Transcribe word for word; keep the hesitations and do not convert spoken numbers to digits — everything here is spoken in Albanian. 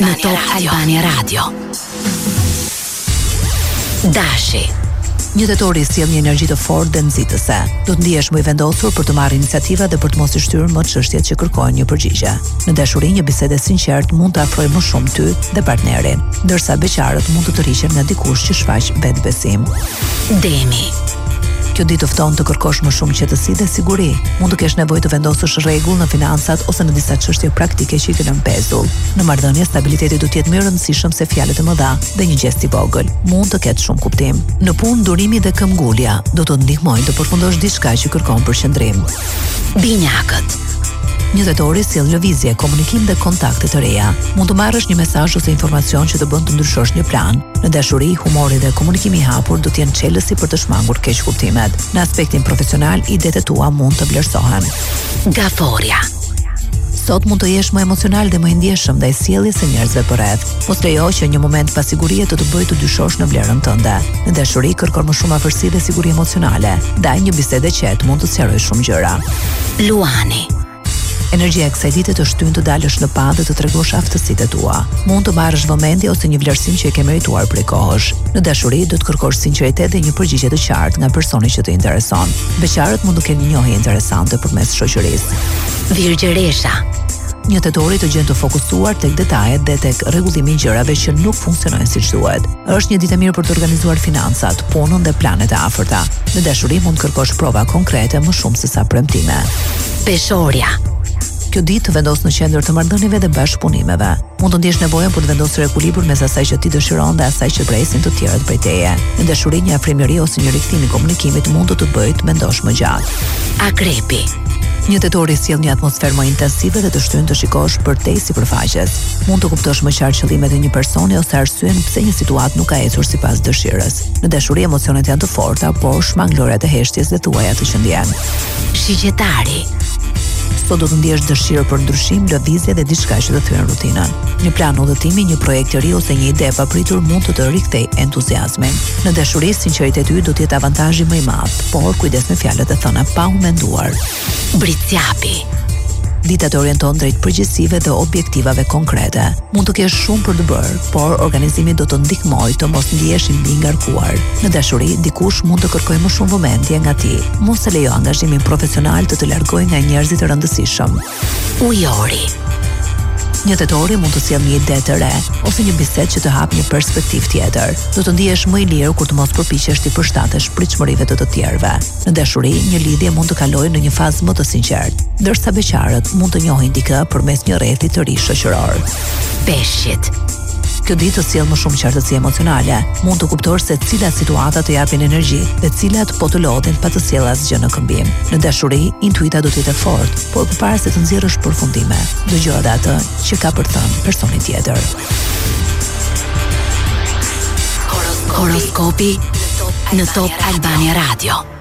Albania në Top Albania Radio. Dashi. Një tetori sjell një energji të fortë dhe nxitëse. Do të ndihesh më i vendosur për të marrë iniciativa dhe për të mos i shtyrë më çështjet që kërkojnë një përgjigje. Në dashuri, një bisedë e sinqertë mund të afrojë më shumë ty dhe partnerin, ndërsa beqarët mund të tërhiqen nga dikush që shfaq vetbesim. Demi. Kjo ditë të fton të kërkosh më shumë qetësi dhe siguri. Mund të kesh nevojë të vendosësh rregull në financat ose në disa çështje praktike që i kanë mbetur. Në marrëdhënie, stabiliteti do të jetë më i rëndësishëm se fjalët e mëdha dhe një gest i vogël. Mund të ketë shumë kuptim. Në punë, durimi dhe këmbgulja do të ndihmojnë të përfundosh diçka që kërkon përqendrim. Binjakët. Një tetori sjell lëvizje, komunikim dhe kontakte të reja. Mund të marrësh një mesazh ose informacion që të bën të ndryshosh një plan. Në dashuri, humori dhe komunikimi i hapur do të jenë çelësi për të shmangur keq kuptimet. Në aspektin profesional, idetë tua mund të vlerësohen. Gaforia. Sot mund të jesh më emocional dhe më i ndjeshëm ndaj sjelljes së njerëzve përreth. Mos lejo që një moment pasigurie të të bëjë të dyshosh në vlerën tënde. Në dashuri, kërkon më shumë afërsi dhe siguri emocionale. Ndaj një bisede qetë mund të sqarojë shumë gjëra. Luani. Energjia e kësaj dite të shtyn të dalësh në pa dhe të tregosh aftësitë tua. Mund të marrësh vëmendje ose një vlerësim që e ke merituar prej kohësh. Në dashuri do të kërkosh sinqeritet dhe një përgjigje të qartë nga personi që të intereson. Beqarët mund të kenë një njohje interesante përmes shoqërisë. Virgjëresha. Një tetori të gjën të fokusuar tek detajet dhe tek rregullimi i gjërave që nuk funksionojnë siç duhet. Është një ditë e mirë për të organizuar financat, punën dhe planet e afërta. Në dashuri mund të kërkosh prova konkrete më shumë se sa premtime. Peshorja. Kjo ditë të vendos në qendër të marrëdhënieve dhe bashkëpunimeve. Mund të ndjesh nevojën për të vendosur ekuilibër mes asaj që ti dëshiron dhe asaj që presin të tjerët prej teje. Në dashuri, një afrimëri ose një rikthim i komunikimit mund të të bëjë të mendosh më gjatë. Akrepi. Një tetori sjell një atmosferë më intensive dhe të shtyn të shikosh përtej sipërfaqes. Mund të kuptosh më qartë qëllimet e një personi ose arsyen pse një situatë nuk ka ecur sipas dëshirës. Në dashuri, emocionet janë të forta, por shmanglorët e heshtjes dhe thuaja të që ndjen. Shigjetari. Sot do të ndjesh dëshirë për ndryshim, lëvizje dhe diçka që të thyen rutinën. Një plan udhëtimi, një projekt i ri ose një ide e papritur mund të të rikthejë entuziazmin. Në dashuri, sinqeriteti yt do të jetë avantazhi më i madh, por kujdes me fjalët e thëna pa u menduar. Britsjapi. Dita të orienton drejt përgjegjësive dhe objektivave konkrete. Mund të kesh shumë për të bërë, por organizimi do të ndihmojë të mos ndihesh i mbi ngarkuar. Në dashuri, dikush mund të kërkojë më shumë vëmendje nga ti. Mos e lejo angazhimin profesional të të largojë nga njerëzit e rëndësishëm. Ujori. Një tetori mund të sjellë një ide të re ose një bisedë që të hap një perspektivë tjetër. Do të ndihesh më i lirë kur të mos përpiqesh të përshtatesh pritshmërive të të tjerëve. Në dashuri, një lidhje mund të kalojë në një fazë më të sinqertë, ndërsa beqarët mund të njohin dikë përmes një rrethi të ri shoqëror. Peshqit. Kjo ditë të sjell më shumë qartësi emocionale. Mund të kuptosh se cilat situata të japin energji dhe cilat po të lodhin pa të sjellë asgjë në këmbim. Në dashuri, intuita do të jetë fortë, por përpara se të nxjerrësh përfundime, dëgjoj edhe atë që ka për të thënë personi tjetër. Horoskopi në Top Albania Radio.